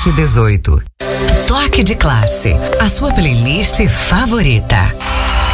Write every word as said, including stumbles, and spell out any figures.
sete dezoito. Toque de classe, a sua playlist favorita.